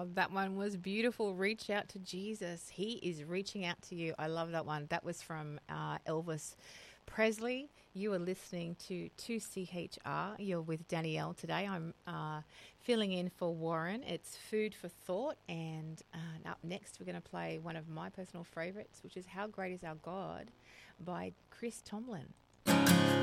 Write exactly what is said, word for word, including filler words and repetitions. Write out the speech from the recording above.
Oh, that one was beautiful. Reach out to Jesus. He is reaching out to you. I love that one. That was from uh, Elvis Presley. You are listening to two C H R. You're with Danielle today. I'm uh, filling in for Warren. It's Food for Thought. And uh, up next, we're going to play one of my personal favorites, which is How Great Is Our God by Chris Tomlin.